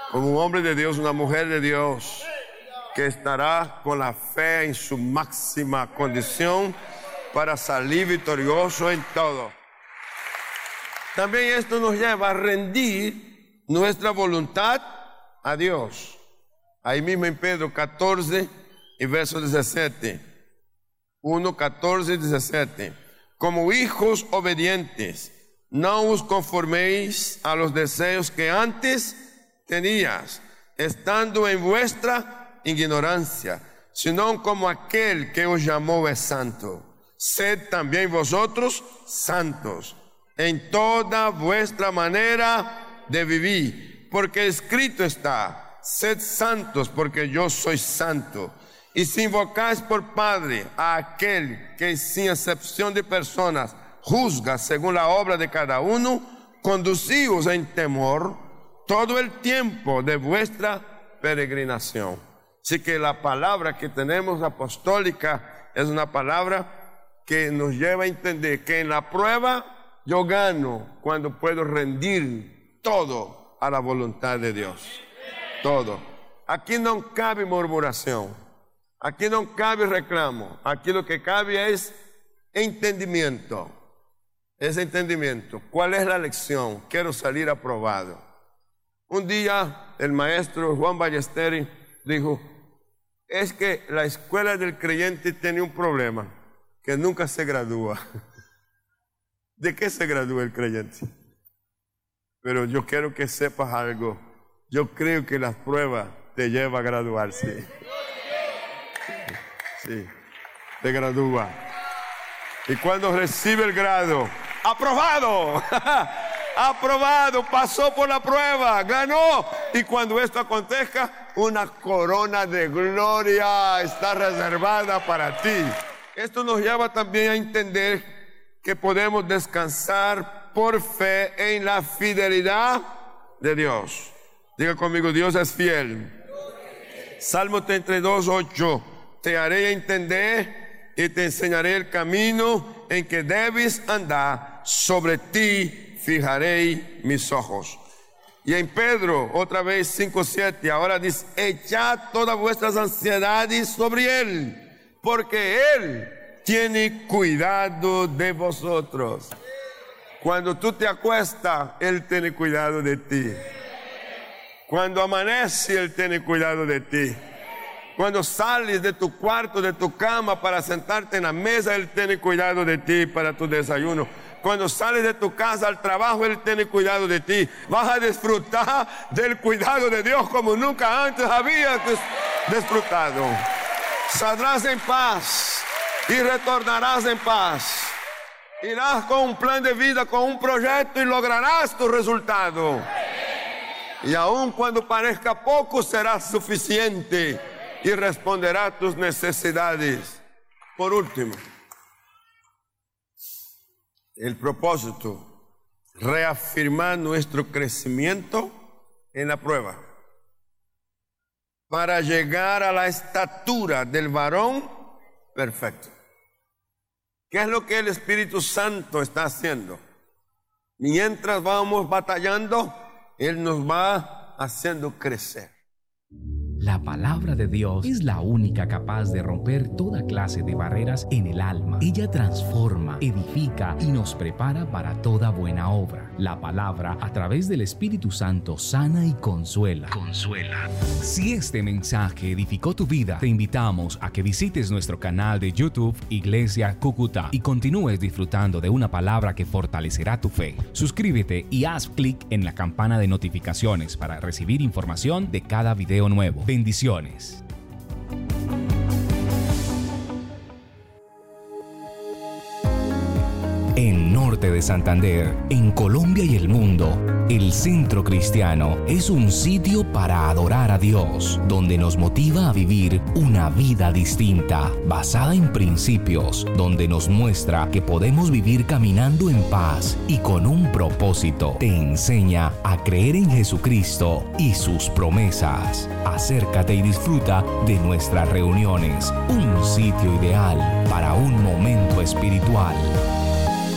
como un hombre de Dios, una mujer de Dios, que estará con la fe en su máxima condición para salir victorioso en todo. También esto nos lleva a rendir nuestra voluntad a Dios. Ahí mismo en Pedro 14 y verso 17. 1, 14 y 17. Como hijos obedientes, no os conforméis a los deseos que antes tenías, estando en vuestra ignorancia, sino como aquel que os llamó es santo. Sed también vosotros santos en toda vuestra manera de vivir, porque escrito está: sed santos porque yo soy santo. Y si invocáis por Padre a aquel que sin excepción de personas juzga según la obra de cada uno, conducíos en temor todo el tiempo de vuestra peregrinación. Así que la palabra que tenemos apostólica es una palabra que nos lleva a entender que en la prueba yo gano cuando puedo rendir todo a la voluntad de Dios. Todo. Aquí no cabe murmuración. Aquí no cabe reclamo. Aquí lo que cabe es entendimiento. Ese entendimiento. ¿Cuál es la lección? Quiero salir aprobado. Un día el maestro Juan Ballesteri dijo: es que la escuela del creyente tiene un problema, que nunca se gradúa. ¿De qué se gradúa el creyente? Pero yo quiero que sepas algo. Yo creo que las pruebas te llevan a graduarse. Sí, te gradúa. Y cuando recibe el grado, ¡aprobado! ¡Aprobado! Pasó por la prueba, ganó. Y cuando esto acontezca, una corona de gloria está reservada para ti. Esto nos lleva también a entender que podemos descansar por fe en la fidelidad de Dios. Diga conmigo: Dios es fiel. Salmo 32, 8. Te haré entender y te enseñaré el camino en que debes andar. Sobre ti fijaré mis ojos. Y en Pedro, otra vez 5:7, ahora dice: echad todas vuestras ansiedades sobre Él, porque Él tiene cuidado de vosotros. Cuando tú te acuestas, Él tiene cuidado de ti. Cuando amanece, Él tiene cuidado de ti. Cuando sales de tu cuarto, de tu cama para sentarte en la mesa, Él tiene cuidado de ti para tu desayuno. Cuando sales de tu casa al trabajo, Él tiene cuidado de ti. Vas a disfrutar del cuidado de Dios como nunca antes habías disfrutado. Saldrás en paz y retornarás en paz. Irás con un plan de vida, con un proyecto, y lograrás tu resultado. Y aun cuando parezca poco, será suficiente y responderá a tus necesidades. Por último, el propósito: reafirmar nuestro crecimiento en la prueba para llegar a la estatura del varón perfecto. ¿Qué es lo que el Espíritu Santo está haciendo? Mientras vamos batallando, Él nos va haciendo crecer. La palabra de Dios es la única capaz de romper toda clase de barreras en el alma. Ella transforma, edifica y nos prepara para toda buena obra. La palabra, a través del Espíritu Santo, sana y consuela. Si este mensaje edificó tu vida, te invitamos a que visites nuestro canal de YouTube Iglesia Cúcuta y continúes disfrutando de una palabra que fortalecerá tu fe. Suscríbete y haz clic en la campana de notificaciones para recibir información de cada video nuevo. Bendiciones. En Norte de Santander, en Colombia y el mundo, el Centro Cristiano es un sitio para adorar a Dios, donde nos motiva a vivir una vida distinta, basada en principios, donde nos muestra que podemos vivir caminando en paz y con un propósito. Te enseña a creer en Jesucristo y sus promesas. Acércate y disfruta de nuestras reuniones, un sitio ideal para un momento espiritual.